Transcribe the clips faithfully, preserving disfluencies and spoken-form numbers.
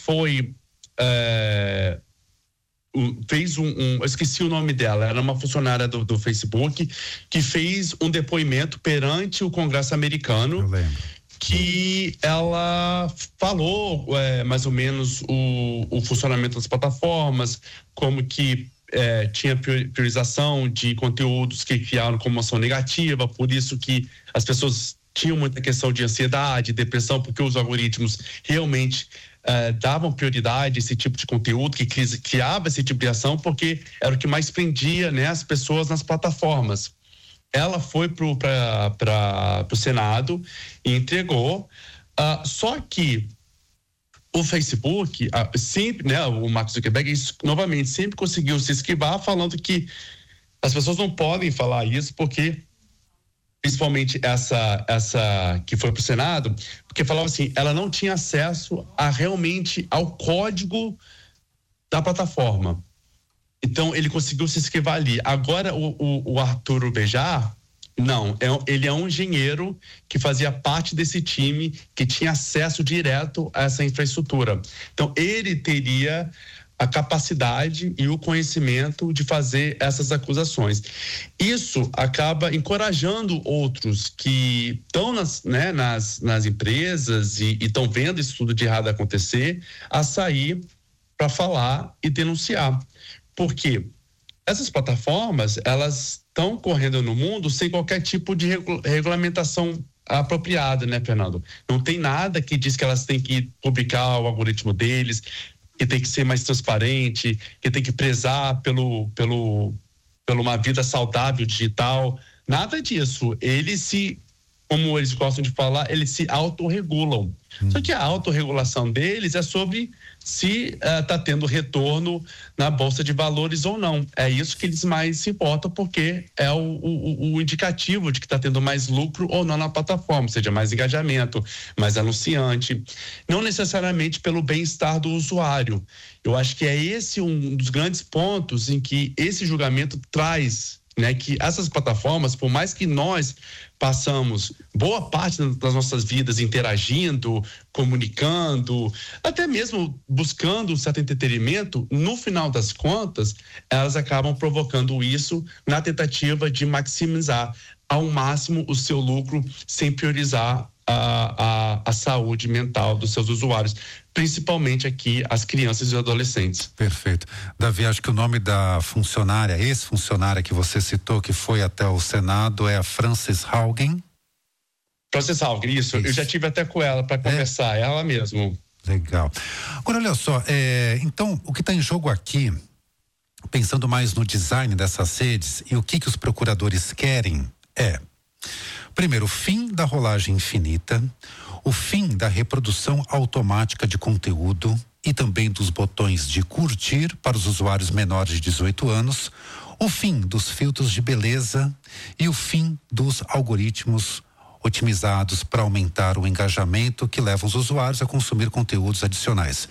foi é, fez um, um, eu esqueci o nome dela, era uma funcionária do, do Facebook que fez um depoimento perante o Congresso americano. Eu lembro. Que ela falou é, mais ou menos o, o funcionamento das plataformas, como que é, tinha priorização de conteúdos que criaram comoção negativa, por isso que as pessoas tinham muita questão de ansiedade, depressão, porque os algoritmos realmente é, davam prioridade a esse tipo de conteúdo, que criava esse tipo de ação, porque era o que mais prendia, né, as pessoas nas plataformas. Ela foi para o Senado e entregou, uh, só que o Facebook, uh, sempre, né, o Mark Zuckerberg, isso, novamente, sempre conseguiu se esquivar falando que as pessoas não podem falar isso porque, principalmente essa, essa que foi para o Senado, porque falava assim, ela não tinha acesso a realmente ao código da plataforma. Então, ele conseguiu se esquivar ali. Agora, o, o, o Arturo Bejar, não, é, ele é um engenheiro que fazia parte desse time, que tinha acesso direto a essa infraestrutura. Então, ele teria a capacidade e o conhecimento de fazer essas acusações. Isso acaba encorajando outros que estão nas, né, nas, nas empresas e estão vendo isso tudo de errado acontecer, a sair para falar e denunciar. Porque essas plataformas, elas estão correndo no mundo sem qualquer tipo de regu- regulamentação apropriada, né, Fernando? Não tem nada que diz que elas têm que publicar o algoritmo deles, que tem que ser mais transparente, que tem que prezar pelo, pelo, pelo uma vida saudável digital. Nada disso. Eles se, como eles gostam de falar, eles se autorregulam. Hum. Só que a autorregulação deles é sobre se está uh, tendo retorno na Bolsa de Valores ou não. É isso que eles mais se importam, porque é o, o, o indicativo de que está tendo mais lucro ou não na plataforma, ou seja, mais engajamento, mais anunciante, não necessariamente pelo bem-estar do usuário. Eu acho que é esse um dos grandes pontos em que esse julgamento traz, né, que essas plataformas, por mais que nós passamos boa parte das nossas vidas interagindo, comunicando, até mesmo buscando um certo entretenimento, no final das contas, elas acabam provocando isso na tentativa de maximizar ao máximo o seu lucro sem priorizar a, a, a saúde mental dos seus usuários, principalmente aqui as crianças e os adolescentes. Perfeito. Davi, acho que o nome da funcionária, ex-funcionária que você citou, que foi até o Senado, é a Frances Haugen. Frances Haugen, isso. isso. Eu já tive até com ela para conversar, é. ela mesmo. Legal. Agora, olha só, é, então, o que está em jogo aqui, pensando mais no design dessas redes e o que que os procuradores querem é, primeiro, o fim da rolagem infinita, o fim da reprodução automática de conteúdo e também dos botões de curtir para os usuários menores de dezoito anos, o fim dos filtros de beleza e o fim dos algoritmos otimizados para aumentar o engajamento que levam os usuários a consumir conteúdos adicionais.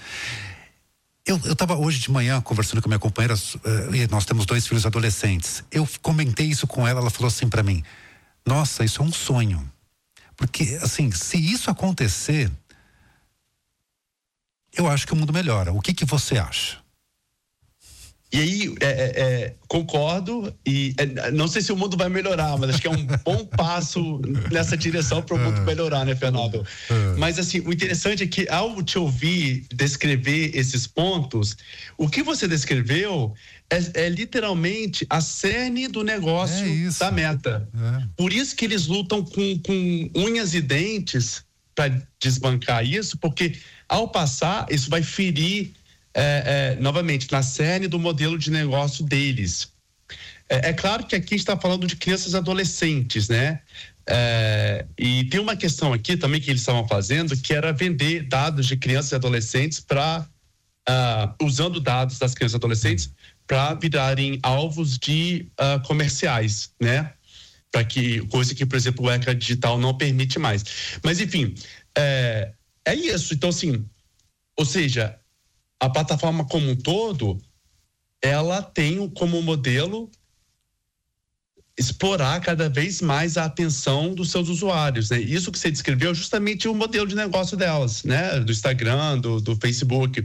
Eu eu estava hoje de manhã conversando com a minha companheira, uh, e nós temos dois filhos adolescentes. Eu comentei isso com ela, ela falou assim para mim: nossa, isso é um sonho. Porque, assim, se isso acontecer, eu acho que o mundo melhora. O que que você acha? E aí, é, é, concordo, e é, não sei se o mundo vai melhorar, mas acho que é um bom passo nessa direção para o mundo melhorar, né, Fernando? Mas, assim, o interessante é que, ao te ouvir descrever esses pontos, o que você descreveu é, é literalmente a cerne do negócio é da Meta. É. Por isso que eles lutam com, com unhas e dentes para desbancar isso, porque, ao passar, isso vai ferir É, é, novamente, na cerne do modelo de negócio deles. É, é claro que aqui a gente está falando de crianças e adolescentes, né? É, e tem uma questão aqui também que eles estavam fazendo, que era vender dados de crianças e adolescentes para, uh, usando dados das crianças e adolescentes para virarem alvos de uh, comerciais, né? Para que, coisa que, por exemplo, o ECA digital não permite mais. Mas, enfim, é, é isso. Então, assim, ou seja, a plataforma como um todo, ela tem como modelo explorar cada vez mais a atenção dos seus usuários, né? Isso que você descreveu é justamente o modelo de negócio delas, né? Do Instagram, do, do Facebook.